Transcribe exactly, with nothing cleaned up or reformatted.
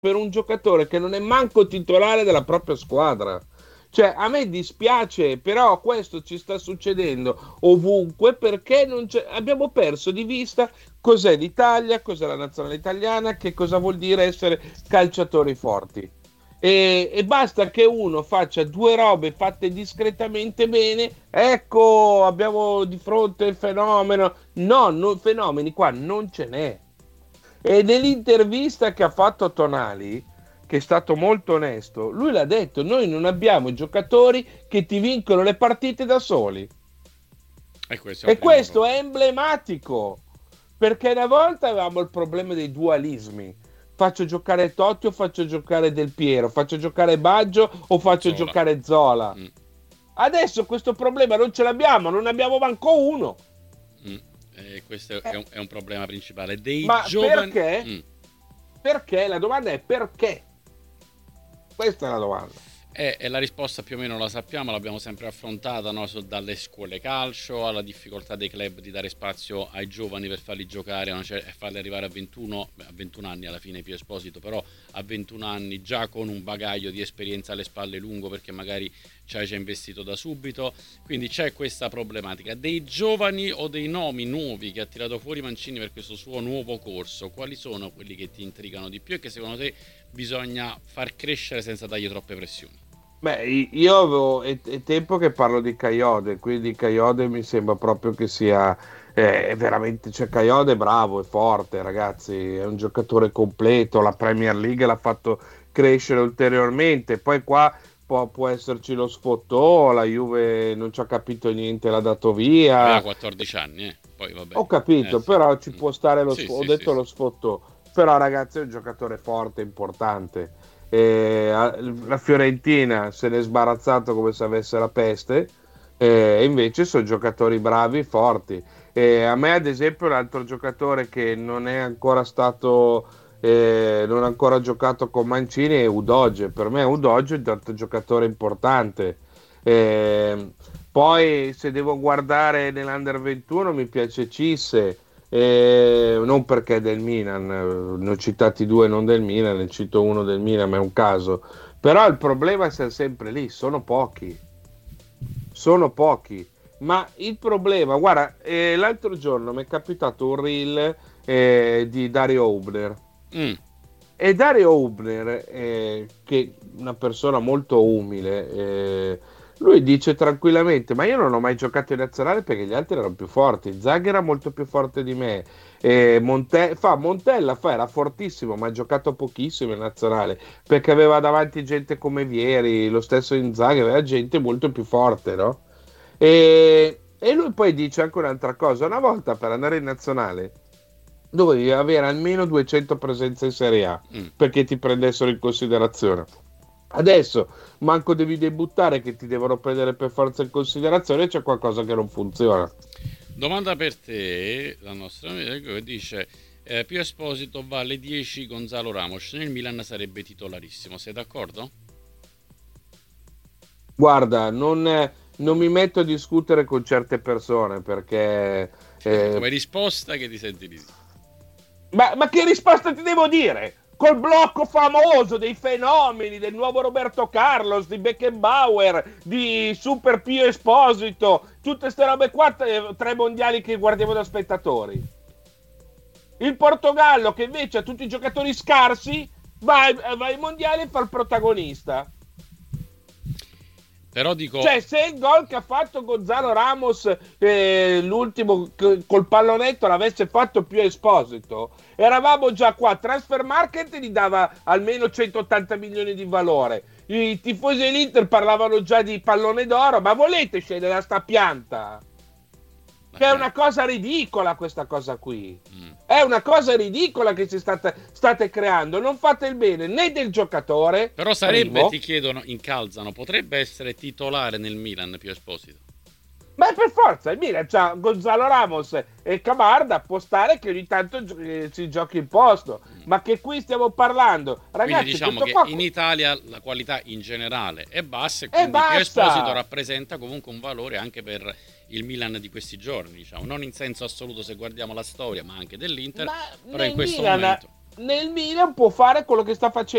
per un giocatore che non è manco titolare della propria squadra. Cioè, a me dispiace, però questo ci sta succedendo ovunque perché non c'è- abbiamo perso di vista cos'è l'Italia, cos'è la nazionale italiana, che cosa vuol dire essere calciatori forti. E, e basta che uno faccia due robe fatte discretamente bene, ecco, abbiamo di fronte il fenomeno. No, no, fenomeni qua non ce n'è. E nell'intervista che ha fatto Tonali, che è stato molto onesto, lui l'ha detto: noi non abbiamo giocatori che ti vincono le partite da soli. E questo è un E primo questo è problema. emblematico, perché una volta avevamo il problema dei dualismi. Faccio giocare Totti o faccio giocare Del Piero, faccio giocare Baggio o faccio Zola. giocare Zola. Mm, Adesso questo problema non ce l'abbiamo, non ne abbiamo manco uno. mm. E questo è Eh, un, è un problema principale dei ma giovani. perché? Mm. Perché? La domanda è perché? Questa è la domanda. E, e la risposta più o meno la sappiamo, l'abbiamo sempre affrontata, no? So- dalle scuole calcio alla difficoltà dei club di dare spazio ai giovani per farli giocare a una cer- e farli arrivare a ventuno, beh, a ventuno anni alla fine Pio Esposito, però a ventuno anni già con un bagaglio di esperienza alle spalle lungo perché magari ci hai già investito da subito, quindi c'è questa problematica dei giovani o dei nomi nuovi che ha tirato fuori Mancini per questo suo nuovo corso. Quali sono quelli che ti intrigano di più e che secondo te bisogna far crescere senza dargli troppe pressioni? Beh, i- io avevo, è, è tempo che parlo di Kayode, quindi Kayode mi sembra proprio che sia eh, è veramente, cioè Kayode è bravo, è forte, ragazzi, è un giocatore completo, la Premier League l'ha fatto crescere ulteriormente, poi qua può, può esserci lo sfottò, la Juve non ci ha capito niente, l'ha dato Aveva via. quattordici anni, eh? Poi vabbè. Ho Eh capito, sì. però ci Mm. può stare lo Sì, sfottò, ho sì, sì, detto sì. lo sfottò, però ragazzi è un giocatore forte, importante. Eh, a- la Fiorentina se n'è sbarazzato come se avesse la peste, eh, e invece sono giocatori bravi, forti. Eh, a me, ad esempio, un altro giocatore che non è ancora stato, eh, non ha ancora giocato con Mancini è Udoge. Per me, Udoge è un altro giocatore importante. Eh, Poi, se devo guardare nell'Under ventuno, mi piace Cisse. Eh, non perché è del Milan, eh, ne ho citati due non del Milan, ne cito uno del Milan, ma è un caso. Però il problema è sempre lì, sono pochi, sono pochi. Ma il problema, guarda, eh, l'altro giorno mi è capitato un reel eh, di Dario Hubner. Mm. E Dario Hubner, eh, che è una persona molto umile, eh, lui dice tranquillamente: ma io non ho mai giocato in nazionale perché gli altri erano più forti. Zaghi era molto più forte di me. Eh, Monte- fa, Montella fa, era fortissimo, ma ha giocato pochissimo in nazionale perché aveva davanti gente come Vieri, lo stesso Inzaghi, aveva gente molto più forte, no? E, e lui poi dice anche un'altra cosa: una volta per andare in nazionale dovevi avere almeno duecento presenze in Serie A Mm. perché ti prendessero in considerazione. Adesso manco devi debuttare che ti devono prendere per forza in considerazione, c'è qualcosa che non funziona. Domanda per te, la nostra amica che dice eh, Pio Esposito vale dieci Gonzalo Ramos, nel Milan sarebbe titolarissimo, sei d'accordo? Guarda, non, non mi metto a discutere con certe persone perché... Come eh, risposta che ti senti di dire? ma, ma che risposta ti devo dire? Col blocco famoso dei fenomeni del nuovo Roberto Carlos, di Beckenbauer, di Super Pio Esposito, tutte queste robe qua, tre, tre mondiali che guardiamo da spettatori. Il Portogallo, che invece ha tutti i giocatori scarsi, va, va ai mondiali e fa il protagonista. Però dico, Cioè, se il gol che ha fatto Gonzalo Ramos, eh, l'ultimo c- col pallonetto, l'avesse fatto più Esposito, eravamo già qua. Transfer Market gli dava almeno centottanta milioni di valore. I tifosi dell'Inter parlavano già di pallone d'oro, ma volete scendere a sta pianta? la Che è pian- una cosa ridicola questa cosa qui. mm. È una cosa ridicola che ci state, state creando. Non fate il bene né del giocatore, Però sarebbe, primo. ti chiedono, incalzano, potrebbe essere titolare nel Milan Pio Esposito. Ma per forza, il Milan c'ha Gonzalo Ramos e Camarda, può stare che ogni tanto gio- eh, si giochi il posto. Mm. Ma che qui stiamo parlando, Quindi ragazzi, diciamo questo che qua in Italia la qualità in generale è bassa e e quindi Pio Esposito basta. rappresenta comunque un valore anche per il Milan di questi giorni, diciamo, non in senso assoluto se guardiamo la storia, ma anche dell'Inter, Ma però in nel questo Milan, momento. nel Milan può fare quello che sta facendo